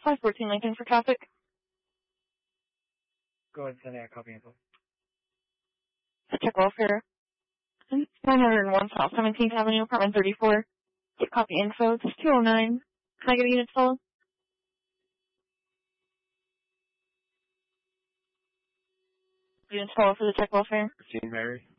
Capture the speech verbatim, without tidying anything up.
five fourteen Lincoln for traffic. Go ahead and send out copy info. Check welfare. nine oh one South seventeenth Avenue, apartment thirty-four. Get copy info. It's two oh nine. Can I get a unit full? Unit full for the check welfare. Jean Mary.